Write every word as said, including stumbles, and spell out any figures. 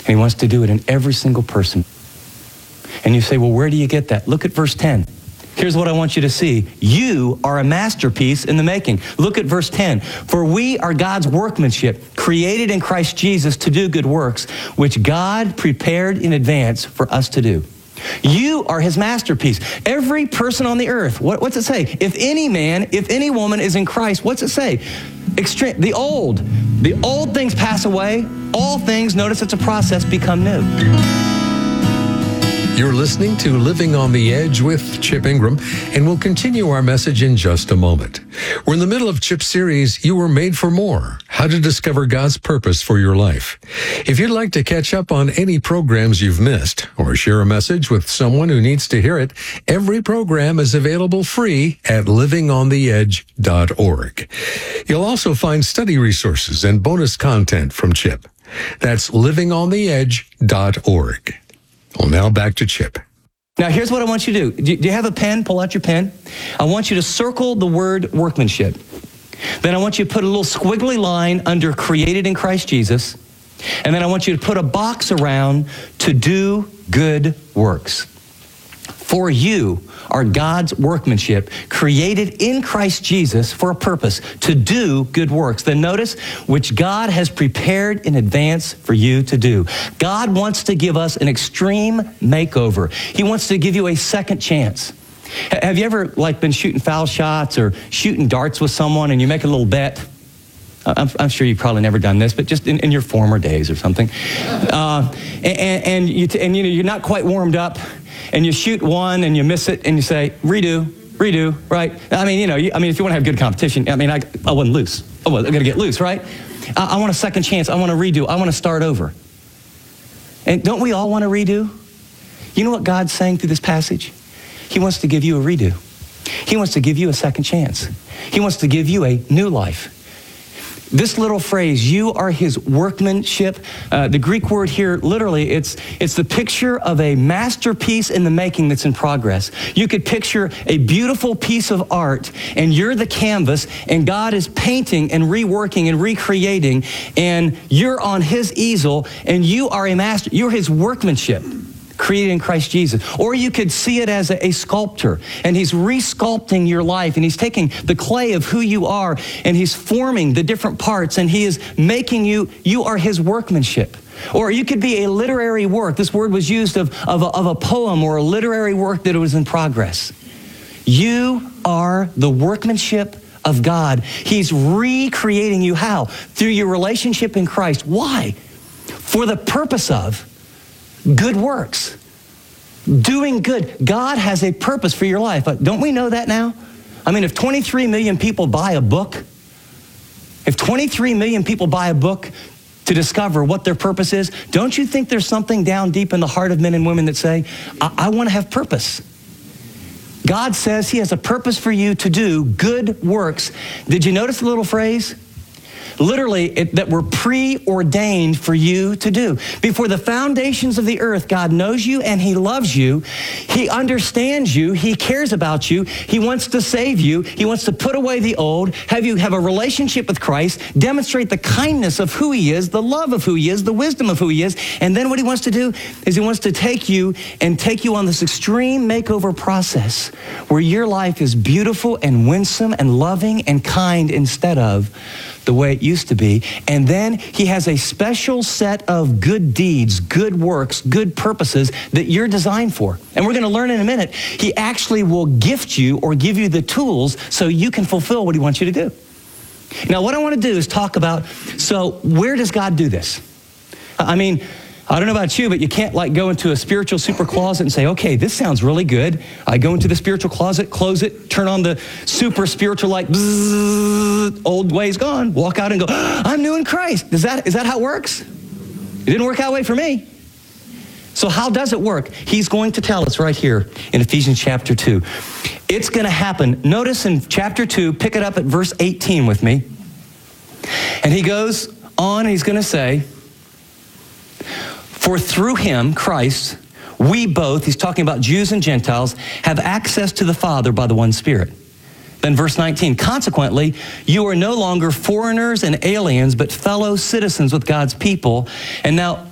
And he wants to do it in every single person. And you say, well, where do you get that? Look at verse ten. Here's what I want you to see. You are a masterpiece in the making. Look at verse ten. For we are God's workmanship, created in Christ Jesus to do good works, which God prepared in advance for us to do. You are his masterpiece. Every person on the earth, what, what's it say? If any man, if any woman is in Christ, what's it say? Extreme, the old, the old things pass away. All things, notice it's a process, become new. You're listening to Living on the Edge with Chip Ingram, and we'll continue our message in just a moment. We're in the middle of Chip's series, You Were Made for More, How to Discover God's Purpose for Your Life. If you'd like to catch up on any programs you've missed or share a message with someone who needs to hear it, every program is available free at living on the edge dot org. You'll also find study resources and bonus content from Chip. That's living on the edge dot org. Well, now back to Chip. Now, here's what I want you to do. Do you have a pen? Pull out your pen. I want you to circle the word workmanship. Then I want you to put a little squiggly line under created in Christ Jesus. And then I want you to put a box around to do good works. For you are God's workmanship, created in Christ Jesus for a purpose, to do good works. Then notice, which God has prepared in advance for you to do. God wants to give us an extreme makeover. He wants to give you a second chance. Have you ever like been shooting foul shots or shooting darts with someone and you make a little bet? I'm, I'm sure you've probably never done this, but just in, in your former days or something. Uh, and, and, you t- and you know, you're not quite warmed up, and you shoot one and you miss it, and you say, redo, redo, right? I mean, you know, you, I mean, if you want to have good competition, I mean, I, I wasn't loose. Oh, well, I'm going to get loose, right? I, I want a second chance. I want to redo. I want to start over. And don't we all want to redo? You know what God's saying through this passage? He wants to give you a redo. He wants to give you a second chance. He wants to give you a new life. This little phrase, you are his workmanship, uh, the Greek word here, literally, it's it's the picture of a masterpiece in the making that's in progress. You could picture a beautiful piece of art, and you're the canvas, and God is painting and reworking and recreating, and you're on his easel, and you are a master, you're his workmanship, created in Christ Jesus. Or you could see it as a, a sculptor, and he's resculpting your life, and he's taking the clay of who you are, and he's forming the different parts, and he is making you, you are his workmanship. Or you could be a literary work. This word was used of, of, a, of a poem or a literary work that was in progress. You are the workmanship of God. He's recreating you. How? Through your relationship in Christ. Why? For the purpose of good works. Doing good. God has a purpose for your life. Don't we know that now? I mean, if twenty-three million people buy a book, if twenty-three million people buy a book to discover what their purpose is, don't you think there's something down deep in the heart of men and women that say, I, I want to have purpose? God says he has a purpose for you to do good works. Did you notice the little phrase? Literally, it, that were preordained for you to do. Before the foundations of the earth, God knows you and he loves you. He understands you. He cares about you. He wants to save you. He wants to put away the old, have you have a relationship with Christ, demonstrate the kindness of who he is, the love of who he is, the wisdom of who he is. And then what he wants to do is he wants to take you and take you on this extreme makeover process where your life is beautiful and winsome and loving and kind instead of the way it used to be. And then he has a special set of good deeds, good works, good purposes that you're designed for. And we're going to learn in a minute, he actually will gift you or give you the tools so you can fulfill what he wants you to do. Now, what I want to do is talk about, so where does God do this? I mean, I don't know about you, but you can't like go into a spiritual super closet and say, okay, this sounds really good. I go into the spiritual closet, close it, turn on the super spiritual light, bzzz, old ways gone, walk out and go, I'm new in Christ. Is that, is that how it works? It didn't work that way for me. So how does it work? He's going to tell us right here in Ephesians chapter two. It's going to happen. Notice in chapter two, pick it up at verse eighteen with me. And he goes on and he's going to say, for through him, Christ, we both, he's talking about Jews and Gentiles, have access to the Father by the one Spirit. Then verse nineteen, consequently, you are no longer foreigners and aliens, but fellow citizens with God's people. And now